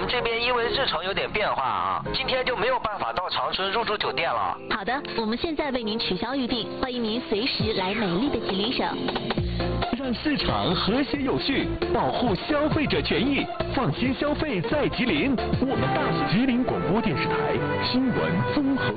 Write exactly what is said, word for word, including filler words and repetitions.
这边因为日程有点变化啊，今天就没有办法到长春入住酒店了。 好的，我们现在为您取消预订，欢迎您随时来美丽的吉林省。 让市场和谐有序，保护消费者权益，放心消费在吉林。我们大吉林广播电视台新闻综合。